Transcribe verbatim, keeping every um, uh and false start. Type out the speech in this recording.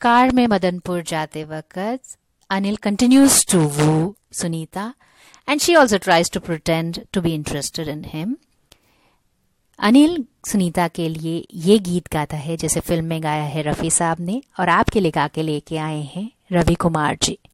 Car में मदनपुर जाते वक्त Anil continues to woo Sunita and she also tries to pretend to be interested in him. Anil Sunita के लिए ये गीत गाता है जैसे फिल्म में गाया है रफ़ी साहब ने, और आपके लिए गा के लेके आए हैं रवि कुमार जी.